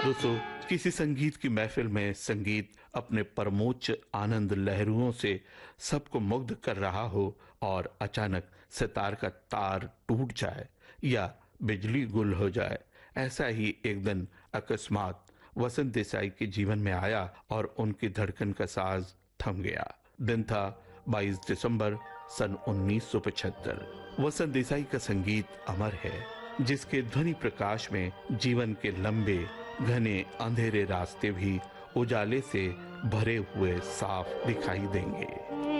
दोस्तों, किसी संगीत की महफिल में संगीत अपने परमोच्च आनंद लहरों से सबको मुग्ध कर रहा हो और अचानक सितार का तार टूट जाए या बिजली गुल हो जाए, ऐसा ही एक दिन अकस्मात वसंत देसाई के जीवन में आया और उनकी धड़कन का साज थम गया। दिन था 22 दिसंबर सन 1975। वसंत देसाई का संगीत अमर है, जिसके ध्वनि प्रकाश में जीवन के लंबे घने अंधेरे रास्ते भी उजाले से भरे हुए साफ दिखाई देंगे।